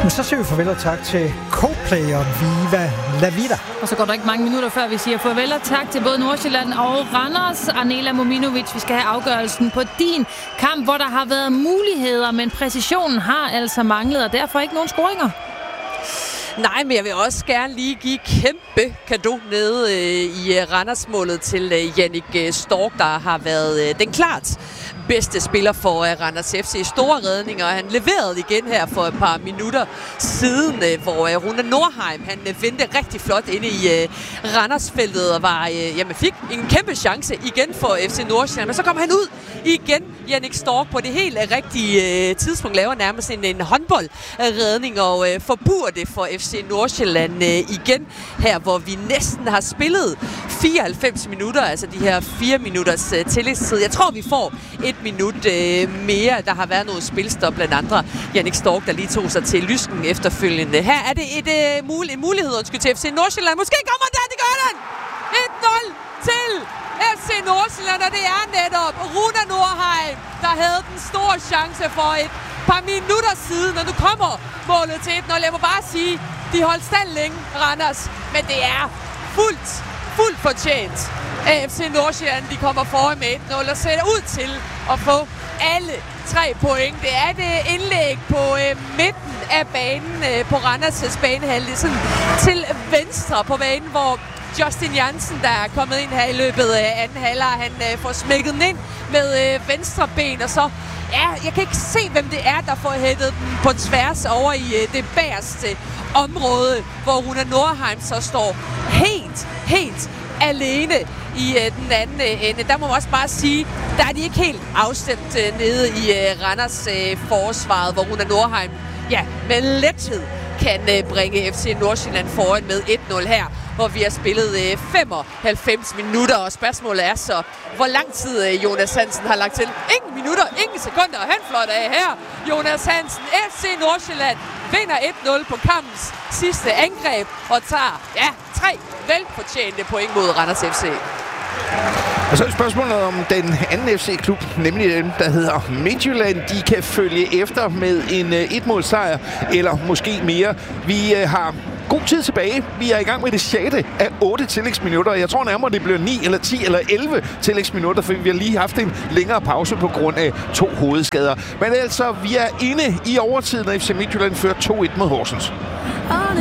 Så siger vi farvel og tak til Coldplay og Viva La Vida. Og så går der ikke mange minutter før vi siger farvel og tak til både Nordsjælland og Randers. Arnela Mominovic, vi skal have afgørelsen på din kamp, hvor der har været muligheder, men præcisionen har altså manglet, og derfor ikke nogen scoringer. Nej, men jeg vil også gerne lige give kæmpe cadeau nede i Randersmålet til Jannik Stork, der har været den klart bedste spiller for Randers FC. Store redninger, han leverede igen her for et par minutter siden, hvor Rune Nordheim, han vendte rigtig flot inde i Randersfeltet og var, fik en kæmpe chance igen for FC Nordsjælland, men så kom han ud igen, Jannik Stork, på det helt rigtige tidspunkt, laver nærmest en håndboldredning og forbuer det for FC Nordsjælland igen her, hvor vi næsten har spillet 94 minutter, altså de her 4 minutters tillægstid. Jeg tror, vi får et minut mere. Der har været noget spilstop blandt andre. Jannik Stork, der lige tog sig til lysken efterfølgende. Her er det en mulighed til FC Nordsjælland. Måske kommer der, det gør den! 1-0 til FC Nordsjælland, og det er netop Rune Nordheim, der havde den store chance for et par minutter siden, og nu kommer målet til 1-0. Jeg må bare sige, de holdt stand længe, Randers, men det er fuldt fortjent. FC Nordsjælland, de kommer foran med 1-0 og ser ud til at få alle 3 point. Det er et indlæg på midten af banen på Randers' banehalvdel, sådan til venstre på banen, hvor Justin Jansen, der er kommet ind her i løbet af anden halvleg, han får smækket den ind med venstre ben, og så jeg kan ikke se, hvem det er, der får hættet den på tværs over i det bagerste område, hvor Rune Nordheim så står helt alene i den anden ende. Der må man også bare sige, der er de ikke helt afstemt nede i Randers forsvaret, hvor Rune Nordheim med lethed kan bringe FC Nordsjælland foran med 1-0 her, hvor vi har spillet 95 minutter, og spørgsmålet er så, hvor lang tid Jonas Hansen har lagt til. Ingen minutter, ingen sekunder, han fløjter af her. Jonas Hansen, FC Nordsjælland, vinder 1-0 på kampens sidste angreb, og tager 3 velfortjente point mod Randers FC. Og så er spørgsmålet om den anden FC-klub, nemlig den, der hedder Midtjylland. De kan følge efter med en 1-målsejr, eller måske mere. Vi har god tid tilbage. Vi er i gang med det 6. af 8 tillægsminutter. Jeg tror nærmere, det bliver 9 eller 10 eller 11 tillægsminutter, for vi har lige haft en længere pause på grund af 2 hovedskader. Men altså, vi er inde i overtiden, og FC Midtjylland fører 2-1 mod Horsens.